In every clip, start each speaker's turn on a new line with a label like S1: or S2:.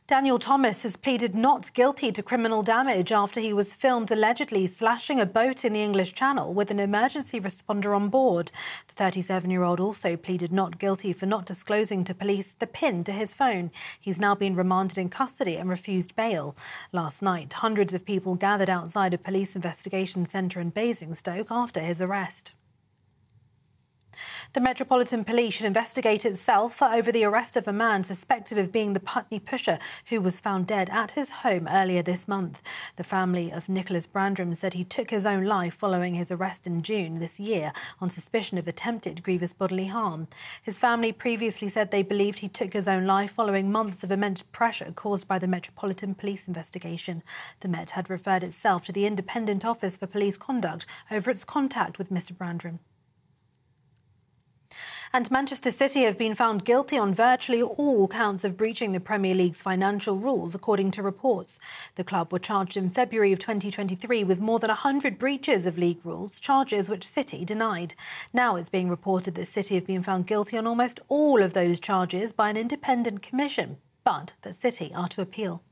S1: Daniel Thomas has pleaded not guilty to criminal damage after he was filmed allegedly slashing a boat in the English Channel with an emergency responder on board. The 37-year-old also pleaded not guilty for not disclosing to police the PIN to his phone. He's now been remanded in custody and refused bail. Last night, hundreds of people gathered outside a police investigation centre in Basingstoke after his arrest. The Metropolitan Police should investigate itself over the arrest of a man suspected of being the Putney pusher who was found dead at his home earlier this month. The family of Nicholas Brandram said he took his own life following his arrest in June this year on suspicion of attempted grievous bodily harm. His family previously said they believed he took his own life following months of immense pressure caused by the Metropolitan Police investigation. The Met had referred itself to the Independent Office for Police Conduct over its contact with Mr Brandram. And Manchester City have been found guilty on virtually all counts of breaching the Premier League's financial rules, according to reports. The club were charged in February of 2023 with more than 100 breaches of league rules, charges which City denied. Now it's being reported that City have been found guilty on almost all of those charges by an independent commission, but that City are to appeal.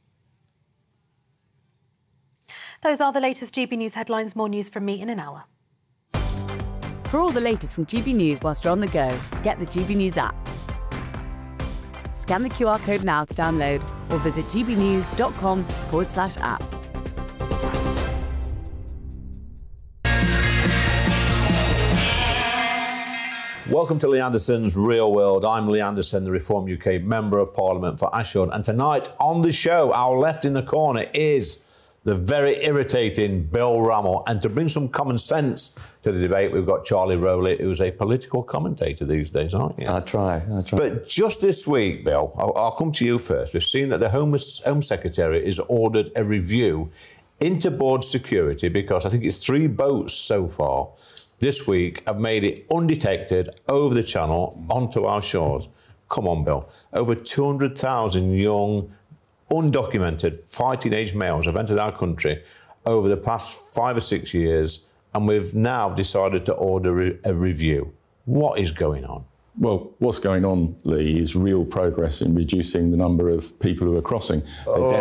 S1: Those are the latest GB News headlines. More news from me in an hour.
S2: For all the latest from GB News whilst you're on the go, get the GB News app. Scan the QR code now to download or visit gbnews.com/app.
S3: Welcome to Lee Anderson's Real World. I'm Lee Anderson, the Reform UK Member of Parliament for Ashford. And tonight on the show, our left in the corner is the very irritating Bill Rammell. And to bring some common sense to the debate, we've got Charlie Rowley, who's a political commentator these days, aren't you?
S4: I try.
S3: But just this week, Bill, I'll come to you first. We've seen that the Home Secretary has ordered a review into board security because I think it's 3 boats so far this week have made it undetected over the channel onto our shores. Come on, Bill. Over 200,000 young undocumented fighting age males have entered our country over the past 5 or 6 years, and we've now decided to order a review. What is going on?
S4: Well, what's going on, Lee, is real progress in reducing the number of people who are crossing. Hold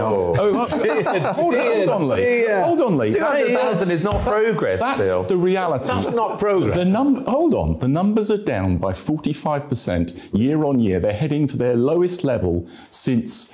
S4: on, Lee.
S5: 200,000 is not progress,
S4: That's
S5: Bill.
S4: the reality.
S3: That's not progress.
S4: Hold on. The numbers are down by 45% year on year. They're heading for their lowest level since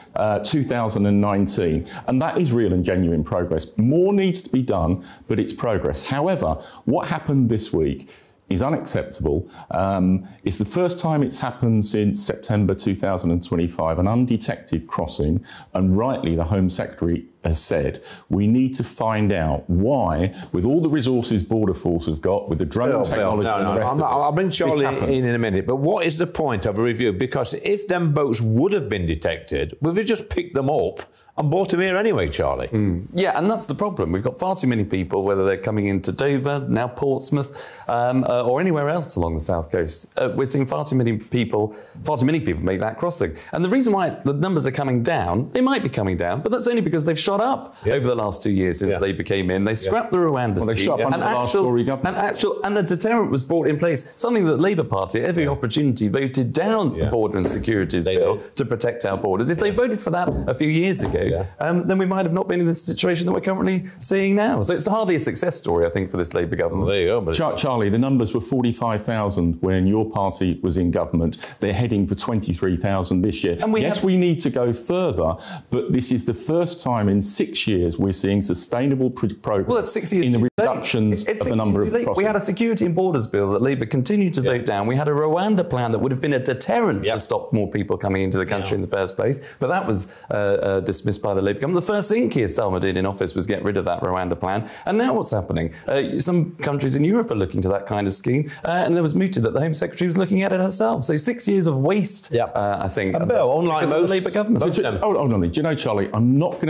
S4: 2019. And that is real and genuine progress. More needs to be done, but it's progress. However, what happened this week is unacceptable. It's the first time it's happened since September 2025, an undetected crossing, and rightly the Home Secretary has said we need to find out why, with all the resources Border Force have got, with the drone technology and the rest of it,
S3: I'll bring Charlie in a minute, but what is the point of a review? Because if them boats would have been detected, we've just picked them up and brought them here anyway, Charlie.
S5: Yeah, and that's the problem. We've got far too many people, whether they're coming into Dover, now Portsmouth, or anywhere else along the south coast. We're seeing far too many people make that crossing. And the reason why the numbers are coming down, they might be coming down, but that's only because they've shot up over the last 2 years since they became in. They scrapped the Rwanda scheme.
S4: They shot up under the last Tory government.
S5: And a deterrent was brought in place, something that the Labour Party, at every opportunity, voted down the Border and Securities Bill to protect our borders. If they voted for that a few years ago, then we might have not been in this situation that we're currently seeing now. So it's hardly a success story, I think, for this Labour government.
S3: Well, there you go.
S4: Charlie, the numbers were 45,000 when your party was in government. They're heading for 23,000 this year. And we need to go further, but this is the first time in 6 years we're seeing sustainable progress in the reductions of the number of crossings.
S5: We had a Security and Borders Bill that Labour continued to vote down. We had a Rwanda plan that would have been a deterrent to stop more people coming into the country in the first place, but that was dismissed by the Labour government. The first thing Keir Starmer did in office was get rid of that Rwanda plan. And now what's happening? Some countries in Europe are looking to that kind of scheme. And there was mooted that the Home Secretary was looking at it herself. So 6 years of waste, I think.
S3: And Bill, unlike most
S5: Labour government.
S4: Hold on, Lee. Do you know, Charlie, I'm not going to take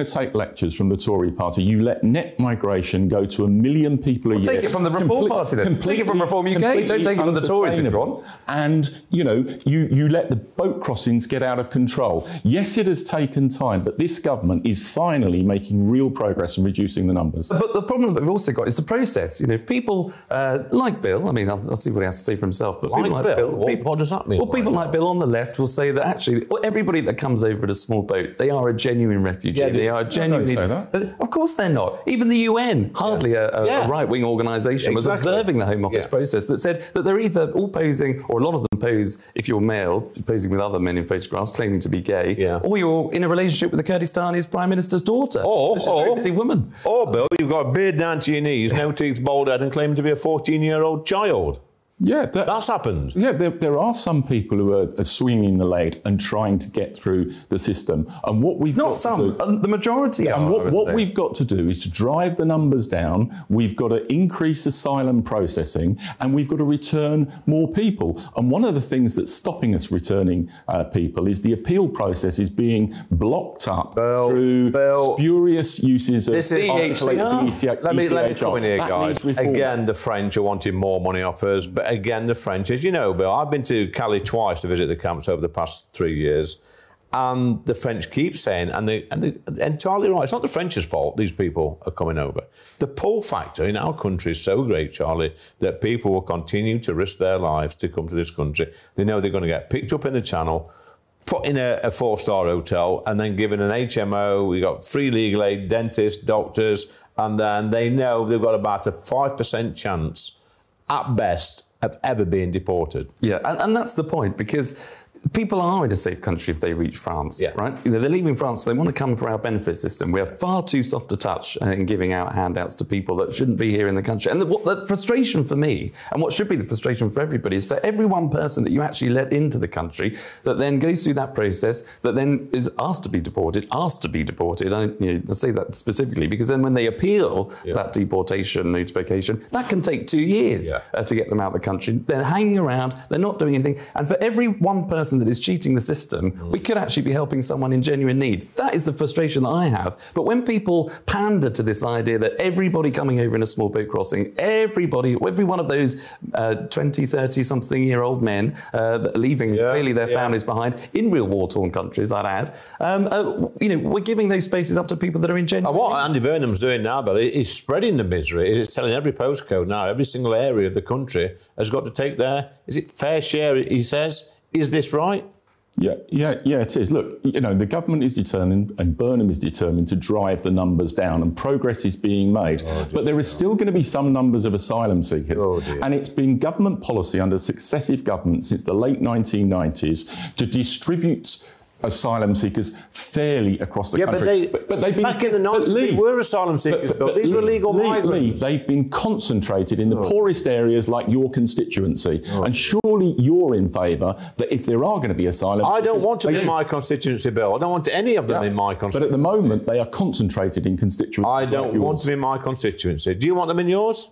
S4: lectures from the Tory party. You let net migration go to 1 million people a year.
S5: Take it from the Reform Party then. Take it from Reform UK. Don't take it from the Tories if you want.
S4: And, you know, you let the boat crossings get out of control. Yes, it has taken time, but this government is finally making real progress in reducing the numbers.
S5: But the problem that we've also got is the process. You know, people like Bill, I mean, I'll see what he has to say for himself, but people like Bill.
S3: What does that mean?
S5: Well, people like Bill on the left will say that actually everybody that comes over in a small boat, they are a genuine refugee.
S3: Yeah,
S5: they are genuinely.
S4: Don't say that.
S5: Of course they're not. Even the UN, hardly a right-wing organisation, was observing the Home Office process that said that they're either all posing, or a lot of them pose, if you're male, posing with other men in photographs, claiming to be gay, or you're in a relationship with the Kurdistani's Prime Minister's daughter. Or a busy woman.
S3: Or, Bill, you've got a beard down to your knees, no teeth, bald head, and claim to be a 14-year-old child.
S4: Yeah,
S3: that's happened.
S4: Yeah, there are some people who are swinging the lead and trying to get through the system. And what we've
S5: not
S4: got
S5: some,
S4: to do,
S5: the majority are.
S4: And what we've got to do is to drive the numbers down. We've got to increase asylum processing, and we've got to return more people. And one of the things that's stopping us returning people is the appeal process is being blocked up through spurious uses of ECHR.
S3: Let me come in here, guys. Again, the French are wanting more money off us, but again, the French, as you know, Bill, I've been to Calais twice to visit the camps over the past 3 years, and the French keep saying, and they're entirely right, it's not the French's fault these people are coming over. The pull factor in our country is so great, Charlie, that people will continue to risk their lives to come to this country. They know they're going to get picked up in the Channel, put in a 4-star hotel, and then given an HMO. We've got free legal aid, dentists, doctors, and then they know they've got about a 5% chance at best of ever being deported.
S5: Yeah, and that's the point, because people are in a safe country if they reach France, right? You know, they're leaving France, so they want to come for our benefit system. We are far too soft a touch in giving out handouts to people that shouldn't be here in the country. And the frustration for me, and what should be the frustration for everybody, is for every one person that you actually let into the country that then goes through that process, that then is asked to be deported. I say that specifically because then when they appeal that deportation notification, that can take 2 years to get them out of the country. They're hanging around, they're not doing anything. And for every one person that is cheating the system, we could actually be helping someone in genuine need. That is the frustration that I have. But when people pander to this idea that everybody coming over in a small boat crossing, every one of those 20, 30-something-year-old men that are leaving clearly their families behind in real war-torn countries, I'd add, we're giving those spaces up to people that are in genuine need.
S3: What Andy Burnham's doing now, Bill, is spreading the misery. It's telling every postcode now, every single area of the country has got to take their, is it fair share, he says? Is this right?
S4: Yeah, it is. Look, you know, the government is determined, and Burnham is determined to drive the numbers down, and progress is being made. But there is still going to be some numbers of asylum seekers. And it's been government policy under successive governments since the late 1990s to distribute asylum seekers fairly across the country.
S3: But they've been, back in the 90s, they were asylum seekers, but these were legal migrants.
S4: They've been concentrated in the poorest areas like your constituency. And surely you're in favour that if there are going to be asylum...
S3: I don't want to be in my constituency, Bill. I don't want any of them in my constituency.
S4: But at the moment, they are concentrated in constituencies.
S3: I don't want to be in my constituency. Do you want them in yours?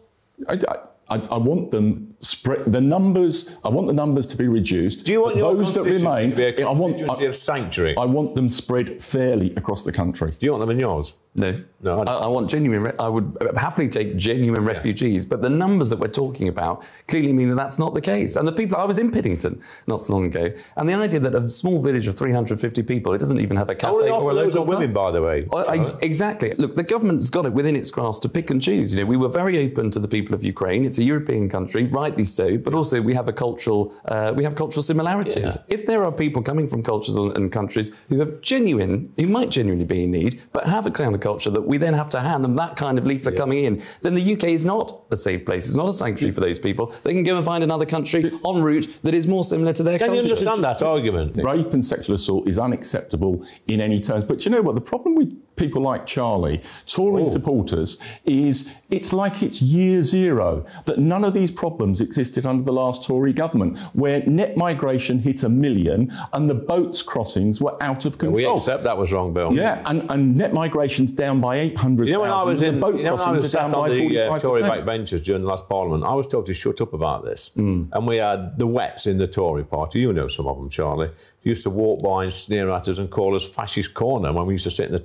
S4: I want them spread. The numbers. I want the numbers to be reduced.
S3: Do you want
S4: those that remain?
S3: To be a constituency of sanctuary?
S4: I want them spread fairly across the country.
S3: Do you want them in yours?
S5: No. I want genuine. I would happily take genuine refugees, but the numbers that we're talking about clearly mean that that's not the case. And the people, I was in Piddington not so long ago, and the idea that a small village of 350 people, it doesn't even have a cafe or a local
S3: loads of women, by the way.
S5: Exactly. Look, the government's got it within its grasp to pick and choose. You know, we were very open to the people of Ukraine. It's a European country, rightly so, but also we have cultural similarities. If there are people coming from cultures and countries who might genuinely be in need, but have a kind of culture that we then have to hand them that kind of leaflet coming in, then the UK is not a safe place. It's not a sanctuary for those people. They can go and find another country en route that is more similar to their culture.
S3: Can you understand that argument?
S4: Rape and sexual assault is unacceptable in any terms. But you know what? The problem with people like Charlie, Tory supporters, is it's like it's year zero, that none of these problems existed under the last Tory government, where net migration hit 1 million and the boats crossings were out of control.
S3: We accept that was wrong, Bill.
S4: Yeah, and net migration's down by 800,000.
S3: You know, when I was sat on the Tory backbenches during the last Parliament, I was told to shut up about this. And we had the wets in the Tory party. You know some of them, Charlie. Used to walk by and sneer at us and call us fascist corner when we used to sit in the top right-hand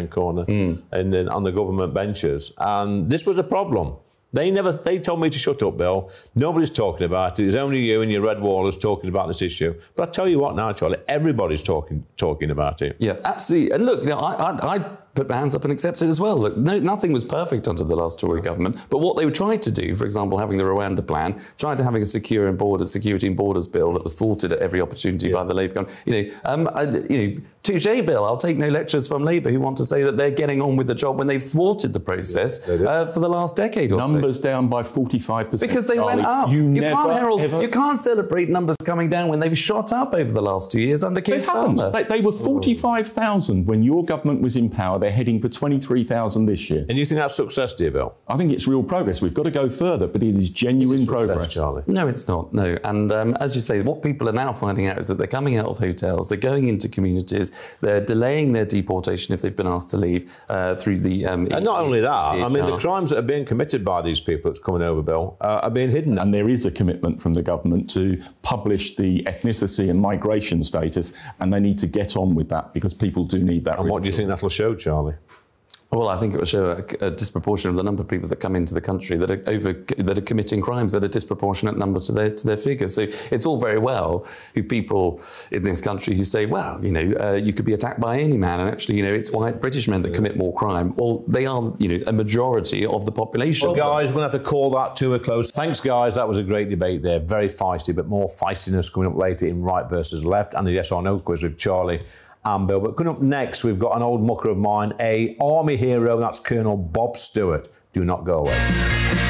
S3: left-hand corner, and then on the government benches. And this was a problem. They told me to shut up, Bill. Nobody's talking about it. It's only you and your red wallers talking about this issue. But I tell you what now, Charlie, everybody's talking about it.
S5: Yeah, absolutely. And look, I put my hands up and accept it as well. Look, nothing was perfect under the last Tory government, but what they tried to do, for example, having the Rwanda plan, tried to having a security and borders bill that was thwarted at every opportunity by the Labour government. Touche, Bill. I'll take no lectures from Labour who want to say that they're getting on with the job when they've thwarted the process for the last decade or so.
S4: Numbers down by 45%.
S5: Because they went up. You can't celebrate numbers coming down when they've shot up over the last 2 years under Keir Starmer.
S4: They were 45,000 when your government was in power. They're heading for 23,000 this year.
S3: And you think that's success, dear Bill?
S4: I think it's real progress. We've got to go further, but it is genuine progress.
S3: Charlie?
S5: No, it's not. No. And as you say, what people are now finding out is that they're coming out of hotels, they're going into communities, they're delaying their deportation if they've been asked to leave through the...
S3: and not only that, I mean, the crimes that are being committed by these people that's coming over, Bill, are being hidden.
S4: And there is a commitment from the government to publish the ethnicity and migration status, and they need to get on with that because people do need that.
S3: And what do you think that'll show, Charlie?
S5: Well, I think it will show a disproportion of the number of people that come into the country that are committing crimes that are disproportionate number to their figures. So it's all very well who people in this country who say, well, you could be attacked by any man, and actually, it's white British men that commit more crime. Well, they are, a majority of the population.
S3: Well, guys, we're going to have to call that to a close. Thanks, guys. That was a great debate there. Very feisty, but more feistiness coming up later in Right versus Left and the Yes or No quiz with Charlie and Bill. But coming up next, we've got an old mucker of mine, a army hero, that's Colonel Bob Stewart. Do not go away.